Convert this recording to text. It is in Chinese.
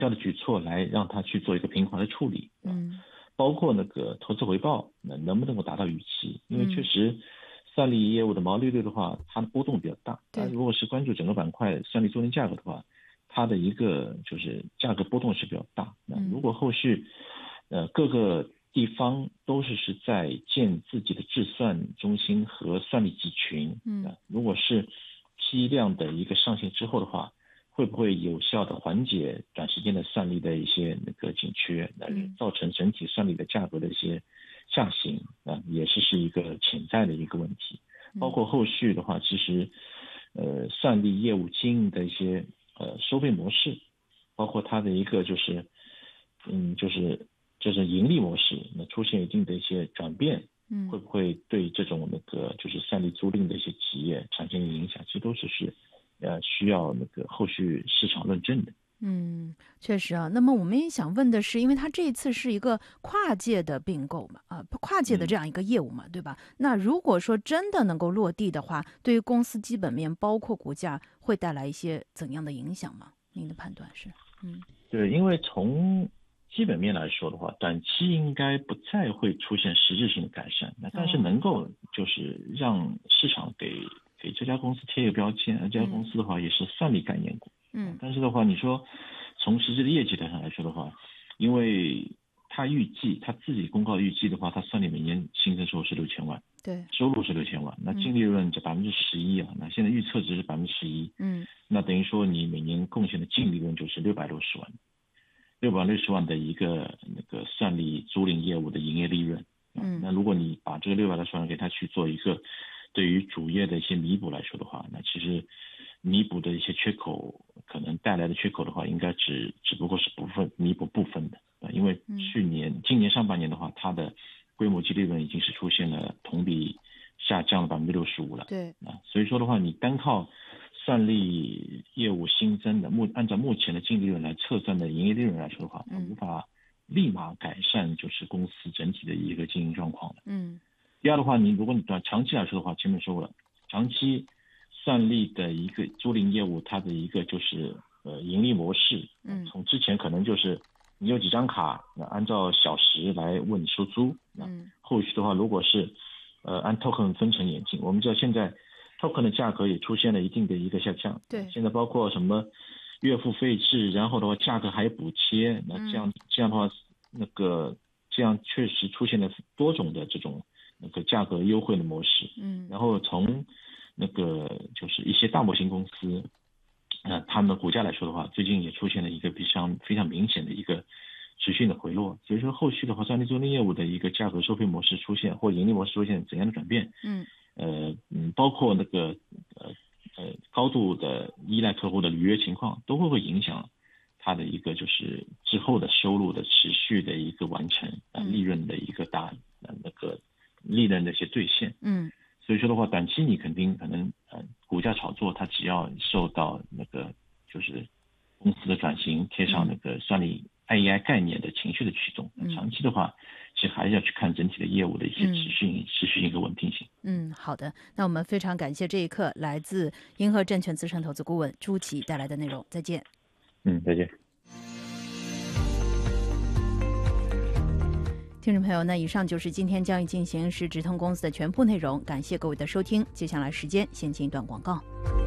要的举措来让它去做一个平滑的处理。包括那个投资回报能不能够达到预期，因为确实算力业务的毛利率的话，它的波动比较大。如果是关注整个板块算力租赁价格的话，它的一个就是价格波动是比较大。如果后续各个地方都是在建自己的制算中心和算力集群，如果是批量的一个上线之后的话，会不会有效的缓解短时间的算力的一些那个紧缺，造成整体算力的价格的一些下行，也是一个潜在的一个问题。包括后续的话，其实算力业务经营的一些收费模式，包括它的一个就是盈利模式出现一定的一些转变，会不会对这种那个就是算力租赁的一些企业产生影响，其实都是需要那个后续市场论证的。 确实啊。那么我们也想问的是，因为它这一次是一个跨界的并购嘛，跨界的这样一个业务嘛，对吧？那如果说真的能够落地的话，对于公司基本面包括股价会带来一些怎样的影响吗？您的判断是？ 对，因为从基本面来说的话，短期应该不再会出现实质性的改善，但是能够就是让市场给这家公司贴一个标签，这家公司的话也是算力概念股。但是的话，你说从实际的业绩上来说的话，因为他自己公告预计的话，他算力每年新增收入是6000万， 对， 收入是6000万，那净利润这11%啊，那现在预测值是11%，那等于说你每年贡献的净利润就是660万的一个那个算力租赁业务的营业利润。那如果你把这个660万给它去做一个对于主业的一些弥补来说的话，那其实弥补的一些缺口，可能带来的缺口的话，应该只不过是弥补部分的。因为今年上半年的话，它的规模净利润已经是出现了同比下降了65%了。 对， 所以说的话，你单靠算力业务新增的按照目前的净利润来测算的营业利润来说的话，它无法立马改善就是公司整体的一个经营状况的。第二的话，如果你长期来说的话，前面说过了，长期算力的一个租赁业务，它的一个就是盈利模式，从之前可能就是你有几张卡，按照小时来为你收租，后续的话如果是按 token 分成演进，我们知道现在 token 的价格也出现了一定的一个下降， 对， 现在包括什么月付费制，然后的话价格还有补贴，那这样的话，这样确实出现了多种的这种那个价格优惠的模式，然后从那个就是一些大模型公司，他们的股价来说的话，最近也出现了一个非常明显的一个持续的回落。所以说后续的话，算力租赁业务的一个价格收费模式出现或盈利模式出现怎样的转变？包括那个高度的依赖客户的履约情况，都会影响它的一个就是之后的收入的持续的一个完成，利润的一个利润的一些兑现。所以说的话，短期你可能股价炒作，它只要受到那个就是公司的转型贴上那个算力 AI 概念的情绪的驱动，长期的话其实还是要去看整体的业务的一些持续性和稳定性。 好的，那我们非常感谢这一刻来自银河证券资深投资顾问朱琦带来的内容，再见。 再见。 听众朋友，那以上就是今天交易进行时直通公司的全部内容，感谢各位的收听。接下来时间先进一段广告。